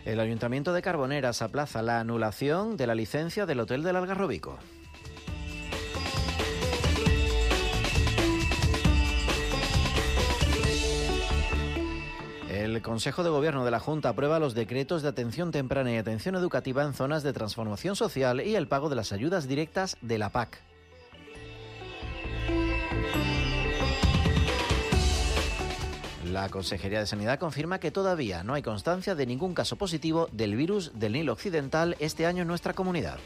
El Ayuntamiento de Carboneras aplaza la anulación de la licencia del Hotel del Algarrobico. El Consejo de Gobierno de la Junta aprueba los decretos de atención temprana y atención educativa en zonas de transformación social y el pago de las ayudas directas de la PAC. La Consejería de Sanidad confirma que todavía no hay constancia de ningún caso positivo del virus del Nilo Occidental este año en nuestra comunidad.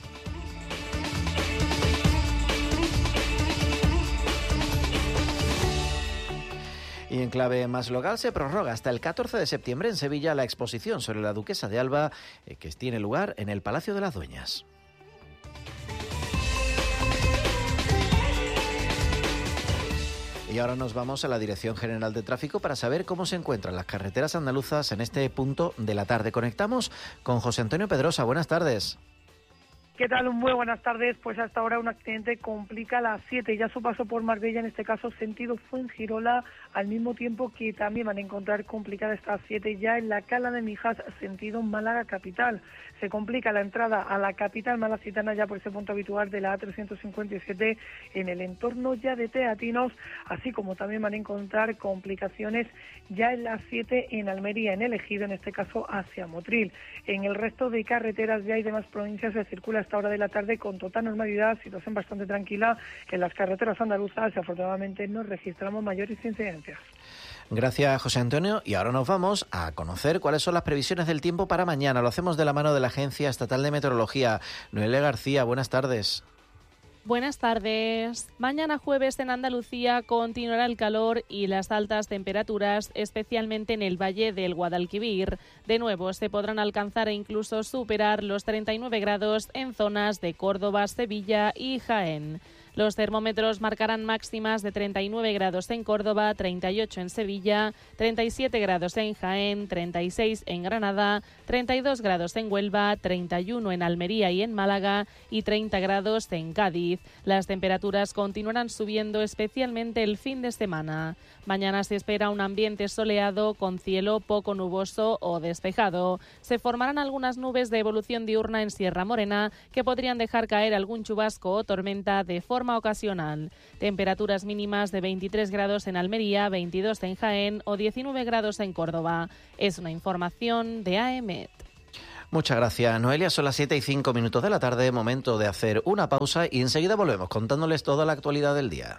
Y en clave más local se prorroga hasta el 14 de septiembre en Sevilla la exposición sobre la duquesa de Alba que tiene lugar en el Palacio de las Dueñas. Y ahora nos vamos a la Dirección General de Tráfico para saber cómo se encuentran las carreteras andaluzas en este punto de la tarde. Conectamos con José Antonio Pedrosa. Buenas tardes. ¿Qué tal? Muy buenas tardes. Pues hasta ahora un accidente complica la 7, ya su paso por Marbella, en este caso sentido Fuengirola, al mismo tiempo que también van a encontrar complicada esta 7 ya en la Cala de Mijas, sentido Málaga capital. Se complica la entrada a la capital malacitana ya por ese punto habitual de la A357 en el entorno ya de Teatinos, así como también van a encontrar complicaciones ya en la 7 en Almería, en el Ejido, en este caso hacia Motril. En el resto de carreteras ya y demás provincias se circula a esta hora de la tarde con total normalidad, situación bastante tranquila. En las carreteras andaluzas afortunadamente no registramos mayores incidencias. Gracias, José Antonio. Y ahora nos vamos a conocer cuáles son las previsiones del tiempo para mañana. Lo hacemos de la mano de la Agencia Estatal de Meteorología. Noelia García, buenas tardes. Buenas tardes. Mañana jueves en Andalucía continuará el calor y las altas temperaturas, especialmente en el Valle del Guadalquivir. De nuevo se podrán alcanzar e incluso superar los 39 grados en zonas de Córdoba, Sevilla y Jaén. Los termómetros marcarán máximas de 39 grados en Córdoba, 38 en Sevilla, 37 grados en Jaén, 36 en Granada, 32 grados en Huelva, 31 en Almería y en Málaga y 30 grados en Cádiz. Las temperaturas continuarán subiendo, especialmente el fin de semana. Mañana se espera un ambiente soleado con cielo poco nuboso o despejado. Se formarán algunas nubes de evolución diurna en Sierra Morena que podrían dejar caer algún chubasco o tormenta de forma ocasional. Temperaturas mínimas de 23 grados en Almería, 22 en Jaén o 19 grados en Córdoba. Es una información de AEMET. Muchas gracias, Noelia. Son las 7:05 de la tarde, momento de hacer una pausa y enseguida volvemos contándoles toda la actualidad del día.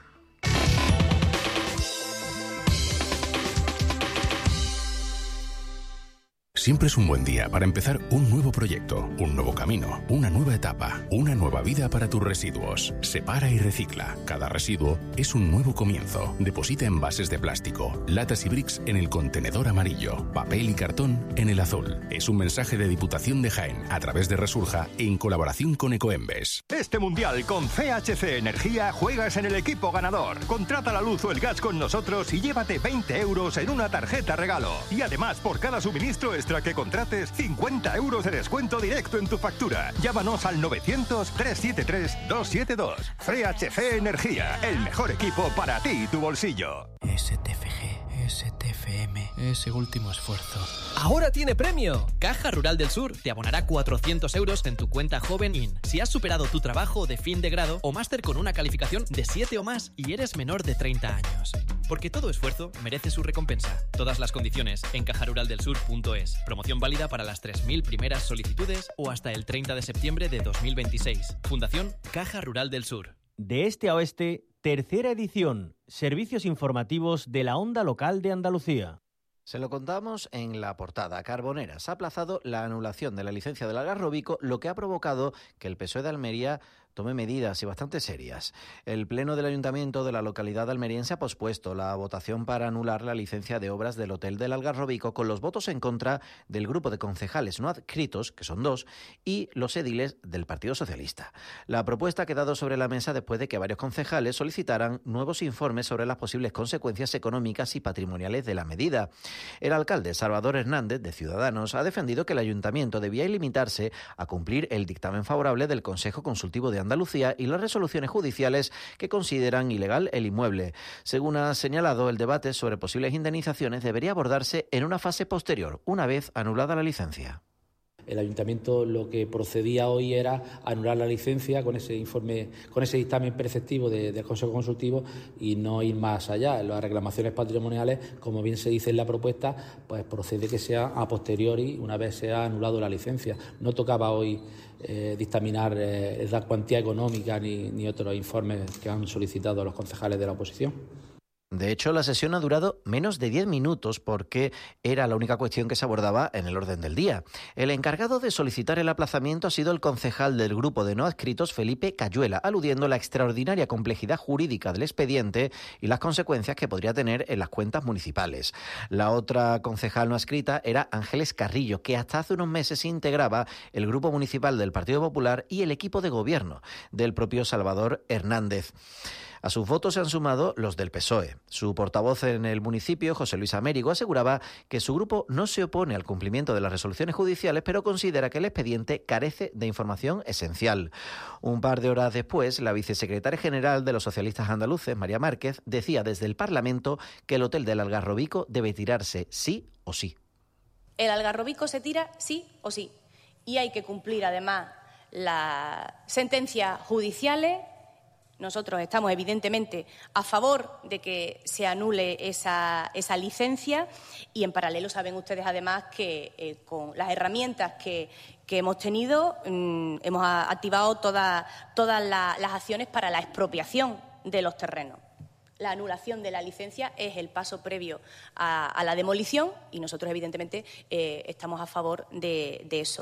Siempre es un buen día para empezar un nuevo proyecto, un nuevo camino, una nueva etapa, una nueva vida para tus residuos. Separa y recicla. Cada residuo es un nuevo comienzo. Deposita envases de plástico, latas y bricks en el contenedor amarillo, papel y cartón en el azul. Es un mensaje de Diputación de Jaén a través de Resurja en colaboración con Ecoembes. Este mundial con CHC Energía juegas en el equipo ganador. Contrata la luz o el gas con nosotros y llévate 20 euros en una tarjeta regalo. Y además, por cada suministro extra que contrates, 50 euros de descuento directo en tu factura. Llámanos al 900-373-272. CHC Energía, el mejor equipo para ti y tu bolsillo. STFG, STFM, ese último esfuerzo. ¡Ahora tiene premio! Caja Rural del Sur te abonará 400 euros en tu cuenta Joven In si has superado tu trabajo de fin de grado o máster con una calificación de 7 o más y eres menor de 30 años. Porque todo esfuerzo merece su recompensa. Todas las condiciones en cajaruraldelsur.es. Promoción válida para las 3.000 primeras solicitudes o hasta el 30 de septiembre de 2026. Fundación Caja Rural del Sur. De este a oeste, tercera edición. Servicios informativos de la onda local de Andalucía. Se lo contamos en la portada. Carboneras ha aplazado la anulación de la licencia del Algarrobico, lo que ha provocado que el PSOE de Almería tome medidas y bastante serias. El Pleno del Ayuntamiento de la localidad almeriense ha pospuesto la votación para anular la licencia de obras del Hotel del Algarrobico con los votos en contra del grupo de concejales no adscritos, que son 2, y los ediles del Partido Socialista. La propuesta ha quedado sobre la mesa después de que varios concejales solicitaran nuevos informes sobre las posibles consecuencias económicas y patrimoniales de la medida. El alcalde Salvador Hernández, de Ciudadanos, ha defendido que el Ayuntamiento debía limitarse a cumplir el dictamen favorable del Consejo Consultivo de Andalucía y las resoluciones judiciales que consideran ilegal el inmueble. Según ha señalado, el debate sobre posibles indemnizaciones debería abordarse en una fase posterior, una vez anulada la licencia. El ayuntamiento lo que procedía hoy era anular la licencia con ese informe, con ese dictamen preceptivo del Consejo Consultivo y no ir más allá. En las reclamaciones patrimoniales, como bien se dice en la propuesta, pues procede que sea a posteriori, una vez se ha anulado la licencia. No tocaba hoy dictaminar la cuantía económica ni otros informes que han solicitado los concejales de la oposición. De hecho, la sesión ha durado menos de 10 minutos porque era la única cuestión que se abordaba en el orden del día. El encargado de solicitar el aplazamiento ha sido el concejal del grupo de no adscritos, Felipe Cayuela, aludiendo a la extraordinaria complejidad jurídica del expediente y las consecuencias que podría tener en las cuentas municipales. La otra concejal no adscrita era Ángeles Carrillo, que hasta hace unos meses integraba el grupo municipal del Partido Popular y el equipo de gobierno del propio Salvador Hernández. A sus votos se han sumado los del PSOE. Su portavoz en el municipio, José Luis Américo, aseguraba que su grupo no se opone al cumplimiento de las resoluciones judiciales, pero considera que el expediente carece de información esencial. Un par de horas después, la vicesecretaria general de los socialistas andaluces, María Márquez, decía desde el Parlamento que el hotel del Algarrobico debe tirarse sí o sí. El Algarrobico se tira sí o sí. Y hay que cumplir, además, las sentencias judiciales. Nosotros estamos, evidentemente, a favor de que se anule esa licencia y, en paralelo, saben ustedes, además, que con las herramientas que hemos tenido hemos activado todas las acciones para la expropiación de los terrenos. La anulación de la licencia es el paso previo a la demolición y nosotros, evidentemente, estamos a favor de eso.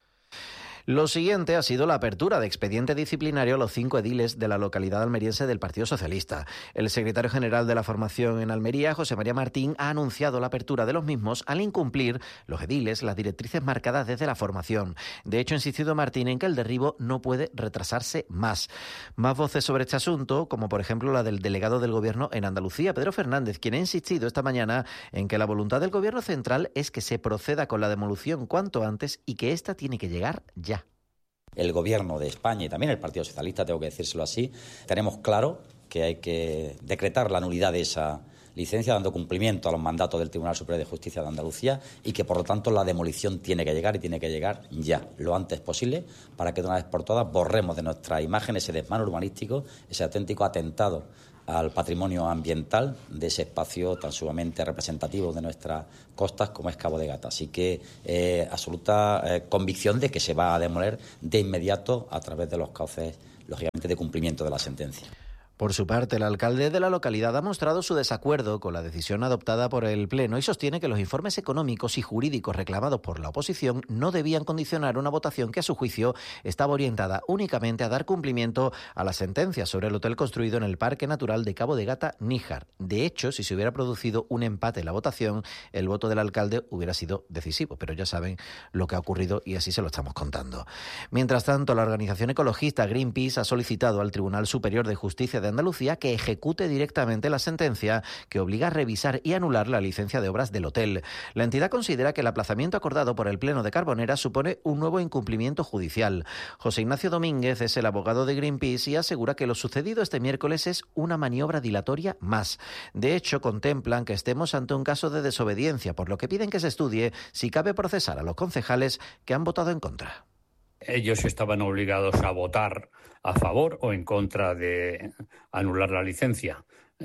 Lo siguiente ha sido la apertura de expediente disciplinario a los 5 ediles de la localidad almeriense del Partido Socialista. El secretario general de la formación en Almería, José María Martín, ha anunciado la apertura de los mismos al incumplir los ediles las directrices marcadas desde la formación. De hecho, ha insistido Martín en que el derribo no puede retrasarse más. Más voces sobre este asunto, como por ejemplo la del delegado del Gobierno en Andalucía, Pedro Fernández, quien ha insistido esta mañana en que la voluntad del Gobierno central es que se proceda con la demolición cuanto antes y que ésta tiene que llegar ya. El Gobierno de España y también el Partido Socialista, tengo que decírselo así, tenemos claro que hay que decretar la nulidad de esa licencia dando cumplimiento a los mandatos del Tribunal Superior de Justicia de Andalucía y que, por lo tanto, la demolición tiene que llegar y tiene que llegar ya, lo antes posible, para que de una vez por todas borremos de nuestra imagen ese desmán urbanístico, ese auténtico atentado al patrimonio ambiental de ese espacio tan sumamente representativo de nuestras costas como es Cabo de Gata. Así que absoluta convicción de que se va a demoler de inmediato a través de los cauces, lógicamente, de cumplimiento de la sentencia. Por su parte, el alcalde de la localidad ha mostrado su desacuerdo con la decisión adoptada por el Pleno y sostiene que los informes económicos y jurídicos reclamados por la oposición no debían condicionar una votación que, a su juicio, estaba orientada únicamente a dar cumplimiento a la sentencia sobre el hotel construido en el Parque Natural de Cabo de Gata-Níjar. De hecho, si se hubiera producido un empate en la votación, el voto del alcalde hubiera sido decisivo, pero ya saben lo que ha ocurrido y así se lo estamos contando. Mientras tanto, la organización ecologista Greenpeace ha solicitado al Tribunal Superior de Justicia de Andalucía que ejecute directamente la sentencia que obliga a revisar y anular la licencia de obras del hotel. La entidad considera que el aplazamiento acordado por el Pleno de Carbonera supone un nuevo incumplimiento judicial. José Ignacio Domínguez es el abogado de Greenpeace y asegura que lo sucedido este miércoles es una maniobra dilatoria más. De hecho, contemplan que estemos ante un caso de desobediencia, por lo que piden que se estudie si cabe procesar a los concejales que han votado en contra. Ellos estaban obligados a votar a favor o en contra de anular la licencia.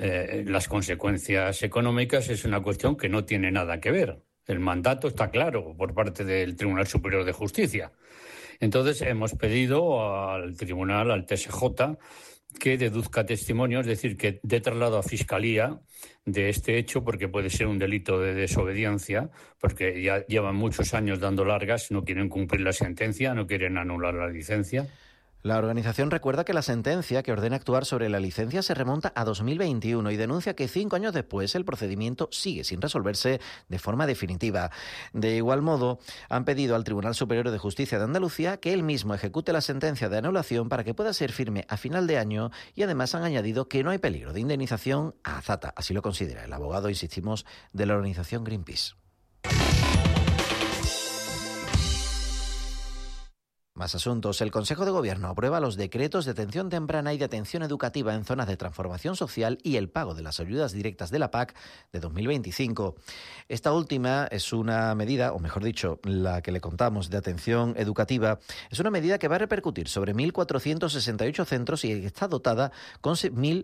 Las consecuencias económicas es una cuestión que no tiene nada que ver. El mandato está claro por parte del Tribunal Superior de Justicia. Entonces hemos pedido al Tribunal, al TSJ, que deduzca testimonio, es decir, que dé traslado a Fiscalía de este hecho, porque puede ser un delito de desobediencia, porque ya llevan muchos años dando largas, no quieren cumplir la sentencia, no quieren anular la licencia. La organización recuerda que la sentencia que ordena actuar sobre la licencia se remonta a 2021 y denuncia que 5 años después el procedimiento sigue sin resolverse de forma definitiva. De igual modo, han pedido al Tribunal Superior de Justicia de Andalucía que él mismo ejecute la sentencia de anulación para que pueda ser firme a final de año y además han añadido que no hay peligro de indemnización a Azata. Así lo considera el abogado, insistimos, de la organización Greenpeace. Más asuntos. El Consejo de Gobierno aprueba los decretos de atención temprana y de atención educativa en zonas de transformación social y el pago de las ayudas directas de la PAC de 2025. Esta última es una medida, o mejor dicho, la que le contamos de atención educativa, es una medida que va a repercutir sobre 1.468 centros y está dotada con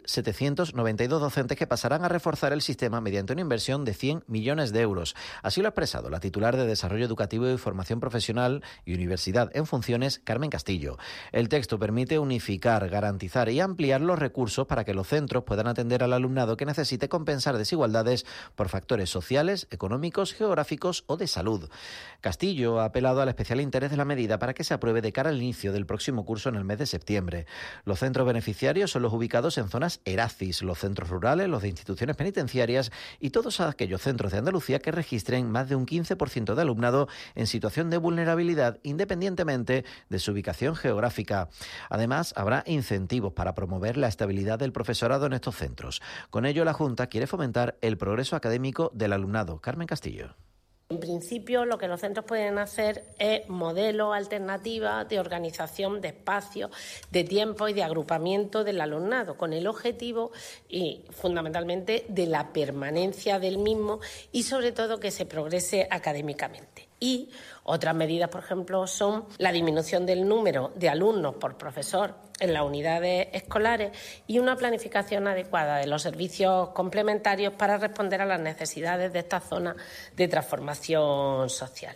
1.792 docentes que pasarán a reforzar el sistema mediante una inversión de 100 millones de euros. Así lo ha expresado la titular de Desarrollo Educativo y Formación Profesional y Universidad en Funciones, Carmen Castillo. El texto permite unificar, garantizar y ampliar los recursos para que los centros puedan atender al alumnado que necesite compensar desigualdades por factores sociales, económicos, geográficos o de salud. Castillo ha apelado al especial interés de la medida para que se apruebe de cara al inicio del próximo curso en el mes de septiembre. Los centros beneficiarios son los ubicados en zonas ERACIS, los centros rurales, los de instituciones penitenciarias y todos aquellos centros de Andalucía que registren más de un 15% de alumnado en situación de vulnerabilidad, independientemente de su ubicación geográfica. Además, habrá incentivos para promover la estabilidad del profesorado en estos centros. Con ello, la Junta quiere fomentar el progreso académico del alumnado. Carmen Castillo. En principio, lo que los centros pueden hacer es modelos, alternativas de organización de espacios, de tiempo y de agrupamiento del alumnado, con el objetivo y fundamentalmente de la permanencia del mismo y sobre todo que se progrese académicamente. Y otras medidas, por ejemplo, son la disminución del número de alumnos por profesor en las unidades escolares y una planificación adecuada de los servicios complementarios para responder a las necesidades de esta zona de transformación social.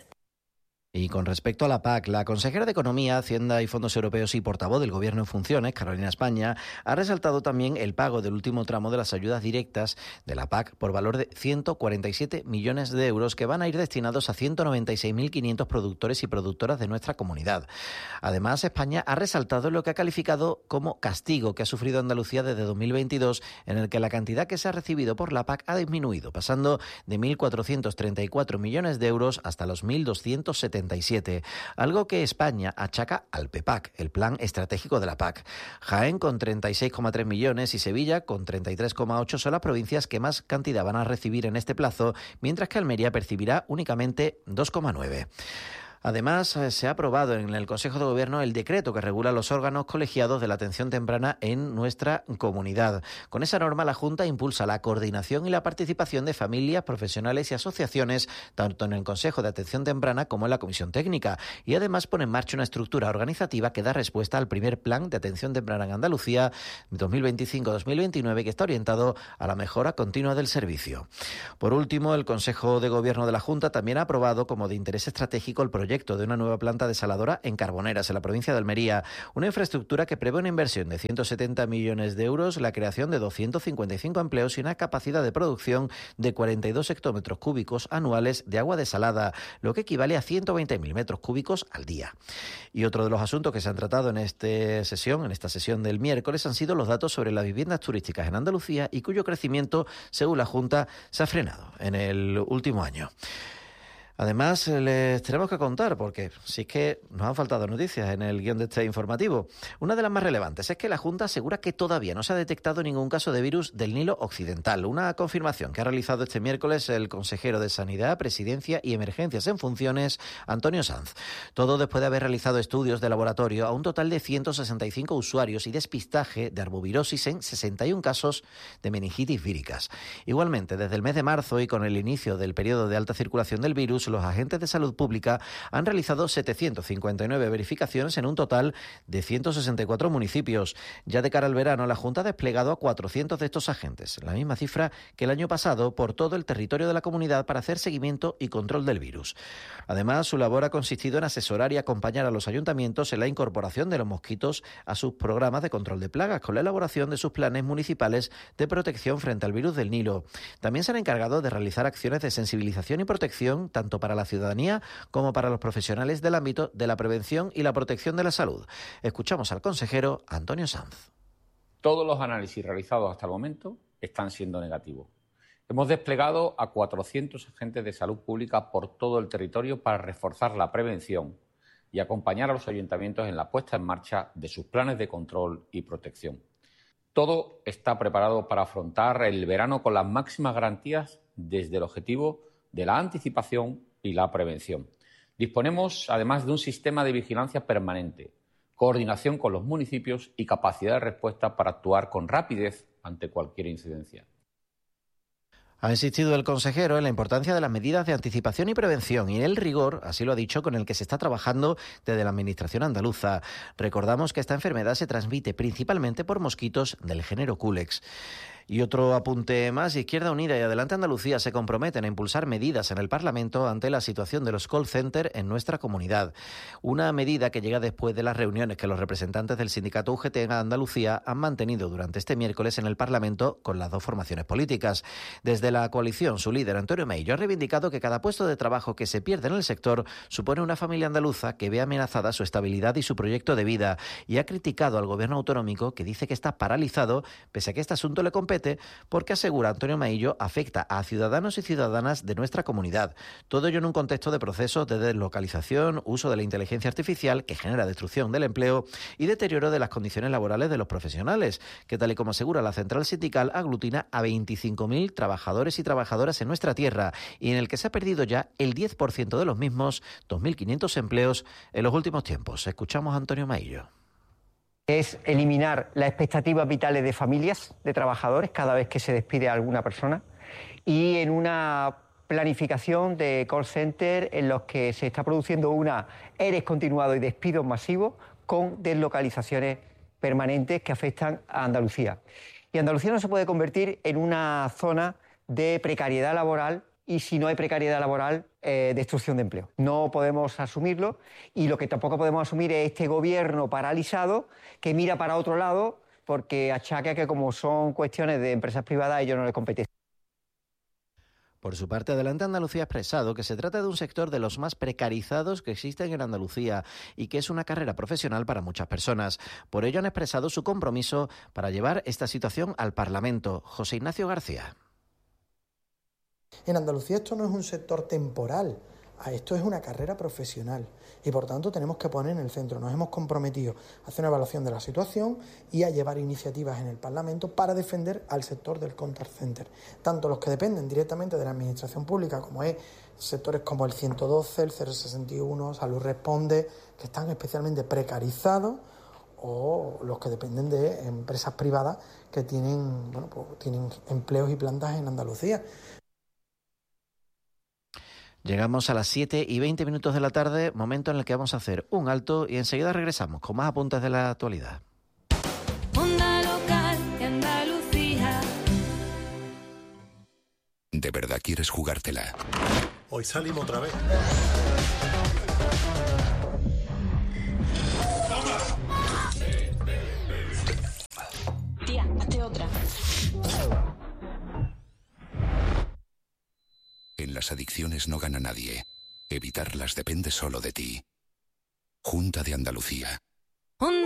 Y con respecto a la PAC, la consejera de Economía, Hacienda y Fondos Europeos y portavoz del Gobierno en funciones, Carolina España, ha resaltado también el pago del último tramo de las ayudas directas de la PAC por valor de 147 millones de euros que van a ir destinados a 196.500 productores y productoras de nuestra comunidad. Además, España ha resaltado lo que ha calificado como castigo que ha sufrido Andalucía desde 2022, en el que la cantidad que se ha recibido por la PAC ha disminuido, pasando de 1.434 millones de euros hasta los 1.277. Algo que España achaca al PEPAC, el Plan Estratégico de la PAC. Jaén con 36,3 millones y Sevilla con 33,8 son las provincias que más cantidad van a recibir en este plazo, mientras que Almería percibirá únicamente 2,9. Además, se ha aprobado en el Consejo de Gobierno el decreto que regula los órganos colegiados de la atención temprana en nuestra comunidad. Con esa norma, la Junta impulsa la coordinación y la participación de familias, profesionales y asociaciones, tanto en el Consejo de Atención Temprana como en la Comisión Técnica, y además pone en marcha una estructura organizativa que da respuesta al primer Plan de Atención Temprana en Andalucía 2025-2029, que está orientado a la mejora continua del servicio. Por último, el Consejo de Gobierno de la Junta también ha aprobado como de interés estratégico el proyecto de una nueva planta desaladora en Carboneras, en la provincia de Almería, una infraestructura que prevé una inversión de 170 millones de euros, la creación de 255 empleos y una capacidad de producción de 42 hectómetros cúbicos anuales de agua desalada, lo que equivale a 120.000 metros cúbicos al día. Y otro de los asuntos que se han tratado en esta sesión del miércoles, han sido los datos sobre las viviendas turísticas en Andalucía y cuyo crecimiento, según la Junta, se ha frenado en el último año. Además, les tenemos que contar, porque sí es que nos han faltado noticias en el guión de este informativo. Una de las más relevantes es que la Junta asegura que todavía no se ha detectado ningún caso de virus del Nilo Occidental. Una confirmación que ha realizado este miércoles el consejero de Sanidad, Presidencia y Emergencias en funciones, Antonio Sanz. Todo después de haber realizado estudios de laboratorio a un total de 165 usuarios y despistaje de arbovirosis en 61 casos de meningitis víricas. Igualmente, desde el mes de marzo y con el inicio del periodo de alta circulación del virus, los agentes de salud pública han realizado 759 verificaciones en un total de 164 municipios. Ya de cara al verano, la Junta ha desplegado a 400 de estos agentes, la misma cifra que el año pasado, por todo el territorio de la comunidad para hacer seguimiento y control del virus. Además, su labor ha consistido en asesorar y acompañar a los ayuntamientos en la incorporación de los mosquitos a sus programas de control de plagas, con la elaboración de sus planes municipales de protección frente al virus del Nilo. También se han encargado de realizar acciones de sensibilización y protección tanto para la ciudadanía como para los profesionales del ámbito de la prevención y la protección de la salud. Escuchamos al consejero Antonio Sanz. Todos los análisis realizados hasta el momento están siendo negativos. Hemos desplegado a 400 agentes de salud pública por todo el territorio para reforzar la prevención y acompañar a los ayuntamientos en la puesta en marcha de sus planes de control y protección. Todo está preparado para afrontar el verano con las máximas garantías desde el objetivo de la anticipación y la prevención. Disponemos, además, de un sistema de vigilancia permanente, coordinación con los municipios y capacidad de respuesta para actuar con rapidez ante cualquier incidencia. Ha insistido el consejero en la importancia de las medidas de anticipación y prevención y el rigor, así lo ha dicho, con el que se está trabajando desde la Administración andaluza. Recordamos que esta enfermedad se transmite principalmente por mosquitos del género Culex. Y otro apunte más, Izquierda Unida y Adelante Andalucía se comprometen a impulsar medidas en el Parlamento ante la situación de los call centers en nuestra comunidad. Una medida que llega después de las reuniones que los representantes del sindicato UGT en Andalucía han mantenido durante este miércoles en el Parlamento con las dos formaciones políticas. Desde la coalición, su líder, Antonio Maillo, ha reivindicado que cada puesto de trabajo que se pierde en el sector supone una familia andaluza que ve amenazada su estabilidad y su proyecto de vida, y ha criticado al gobierno autonómico, que dice que está paralizado, pese a que este asunto le compete, porque, asegura Antonio Maillo, afecta a ciudadanos y ciudadanas de nuestra comunidad. Todo ello en un contexto de procesos de deslocalización, uso de la inteligencia artificial que genera destrucción del empleo y deterioro de las condiciones laborales de los profesionales, que, tal y como asegura la central sindical, aglutina a 25.000 trabajadores y trabajadoras en nuestra tierra y en el que se ha perdido ya el 10% de los mismos, 2.500 empleos en los últimos tiempos. Escuchamos a Antonio Maillo. Es eliminar las expectativas vitales de familias, de trabajadores, cada vez que se despide a alguna persona, y en una planificación de call center en los que se está produciendo una ERES continuado y despidos masivos con deslocalizaciones permanentes que afectan a Andalucía. Y Andalucía no se puede convertir en una zona de precariedad laboral, y si no hay precariedad laboral, destrucción de empleo. No podemos asumirlo, y lo que tampoco podemos asumir es este gobierno paralizado que mira para otro lado porque achaca que, como son cuestiones de empresas privadas, a ellos no les compete. Por su parte, Adelante Andalucía ha expresado que se trata de un sector de los más precarizados que existen en Andalucía y que es una carrera profesional para muchas personas. Por ello han expresado su compromiso para llevar esta situación al Parlamento. José Ignacio García. En Andalucía esto no es un sector temporal, esto es una carrera profesional y por tanto tenemos que poner en el centro. Nos hemos comprometido a hacer una evaluación de la situación y a llevar iniciativas en el Parlamento para defender al sector del contact center, tanto los que dependen directamente de la administración pública, como es sectores como el 112, el 061, Salud Responde, que están especialmente precarizados, o los que dependen de empresas privadas que tienen empleos y plantas en Andalucía. Llegamos a las 7:20 de la tarde, momento en el que vamos a hacer un alto y enseguida regresamos con más apuntes de la actualidad. Onda Local de Andalucía. ¿De verdad quieres jugártela? Hoy salimos otra vez. Tía, hazte otra. En las adicciones no gana nadie. Evitarlas depende solo de ti. Junta de Andalucía.